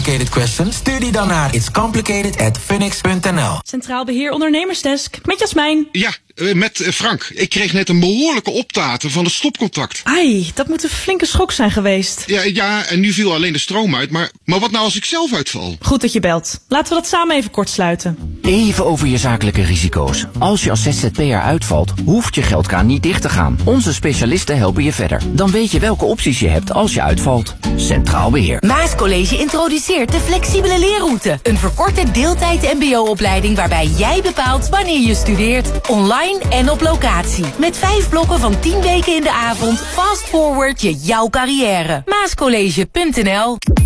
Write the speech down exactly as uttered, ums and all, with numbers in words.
complicated question? Stuur die dan naar its complicated at phoenix punt n l. Centraal Beheer Ondernemersdesk. Met Jasmijn. Ja, met Frank. Ik kreeg net een behoorlijke optaten van het stopcontact. Ai, dat moet een flinke schok zijn geweest. Ja, ja, en nu viel alleen de stroom uit. Maar, maar wat nou als ik zelf uitval? Goed dat je belt. Laten we dat samen even kort sluiten. Even over je zakelijke risico's. Als je als Z Z P'er uitvalt, hoeft je geldkraan niet dicht te gaan. Onze specialisten helpen je verder. Dan weet je welke opties je hebt als je uitvalt. Centraal Beheer. Maascollege introduceert de flexibele leerroute. Een verkorte deeltijd M B O-opleiding waarbij jij bepaalt wanneer je studeert. Online en op locatie. Met vijf blokken van tien weken in de avond. Fast forward je jouw carrière. Maascollege punt n l